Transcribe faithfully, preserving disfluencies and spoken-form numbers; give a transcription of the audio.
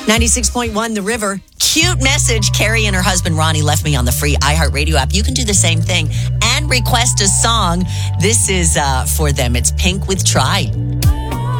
ninety-six point one The River. Cute message. Carrie and her husband Ronnie left me on the free iHeartRadio app. You can do the same thing and request a song. This is uh, for them. It's Pink with Try.